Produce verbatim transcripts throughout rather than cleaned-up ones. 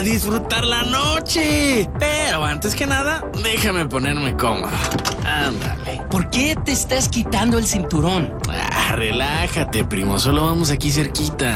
disfrutar la noche. Pero antes que nada, déjame ponerme cómodo. Ándale. ¿Por qué te estás quitando el cinturón? Ah, relájate, primo. Solo vamos aquí cerquita.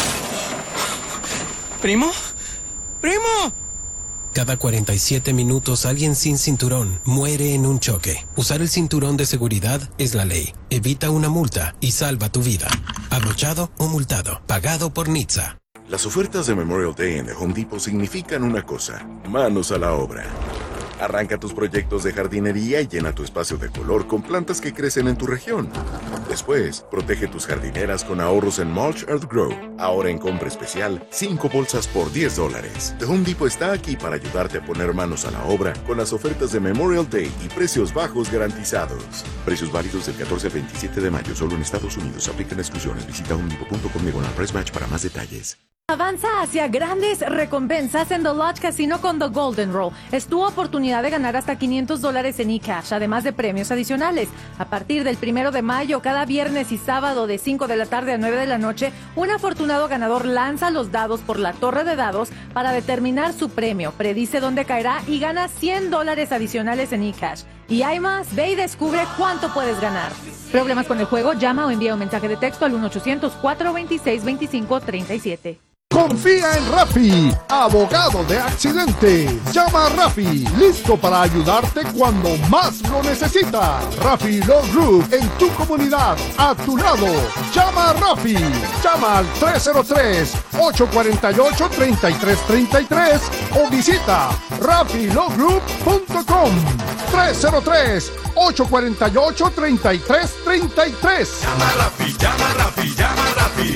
¿Primo? ¡Primo! Cada cuarenta y siete minutos alguien sin cinturón muere en un choque. Usar el cinturón de seguridad es la ley. Evita una multa y salva tu vida. Abrochado o multado. Pagado por N H T S A. Las ofertas de Memorial Day en The Home Depot significan una cosa: manos a la obra. Arranca tus proyectos de jardinería y llena tu espacio de color con plantas que crecen en tu región. Después, protege tus jardineras con ahorros en Mulch Earth Grow. Ahora en compra especial, cinco bolsas por diez dólares. The Home Depot está aquí para ayudarte a poner manos a la obra con las ofertas de Memorial Day y precios bajos garantizados. Precios válidos del catorce al veintisiete de mayo solo en Estados Unidos. Aplican exclusiones. Visita home depot punto com diagonal price match para más detalles. Avanza hacia grandes recompensas en The Lodge Casino con The Golden Roll. Es tu oportunidad de ganar hasta quinientos dólares en eCash, además de premios adicionales. A partir del primero de mayo, cada viernes y sábado de cinco de la tarde a nueve de la noche, un afortunado ganador lanza los dados por la torre de dados para determinar su premio, predice dónde caerá y gana cien dólares adicionales en eCash. Y hay más, ve y descubre cuánto puedes ganar. ¿Problemas con el juego? Llama o envía un mensaje de texto al uno ochocientos, cuatro veintiséis, veinticinco treinta y siete. Confía en Rafi, abogado de accidentes. Llama a Rafi, listo para ayudarte cuando más lo necesitas. Rafi Law Group en tu comunidad, a tu lado. Llama a Rafi. Llama al tres cero tres, ocho cuatro ocho, tres tres tres tres o visita rafi law group punto com. tres cero tres, ocho cuatro ocho, tres tres tres tres. Llama a Rafi, llama a Rafi, llama a Rafi.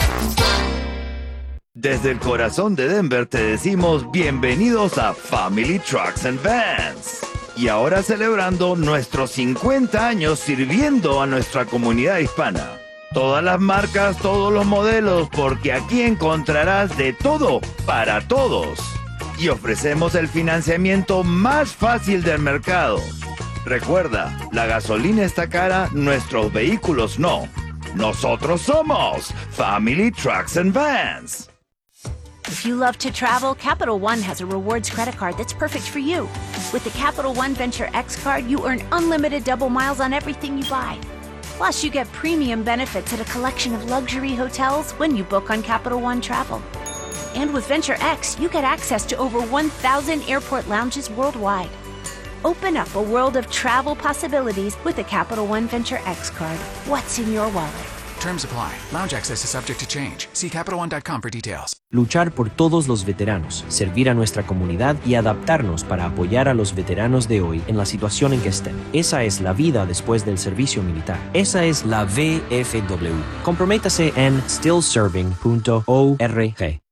Desde el corazón de Denver te decimos bienvenidos a Family Trucks and Vans. Y ahora celebrando nuestros cincuenta años sirviendo a nuestra comunidad hispana. Todas las marcas, todos los modelos, porque aquí encontrarás de todo para todos. Y ofrecemos el financiamiento más fácil del mercado. Recuerda, la gasolina está cara, nuestros vehículos no. Nosotros somos Family Trucks and Vans. If you love to travel, Capital One has a rewards credit card that's perfect for you. With the Capital One Venture X card, you earn unlimited double miles on everything you buy. Plus, you get premium benefits at a collection of luxury hotels when you book on Capital One Travel. And with Venture X, you get access to over one thousand airport lounges worldwide. Open up a world of travel possibilities with the Capital One Venture X card. What's in your wallet? Terms apply. Lounge access is subject to change. See capital one dot com for details. Luchar por todos los veteranos, servir a nuestra comunidad y adaptarnos para apoyar a los veteranos de hoy en la situación en que estén. Esa es la vida después del servicio militar. Esa es la V F W. Comprométase en still serving punto org.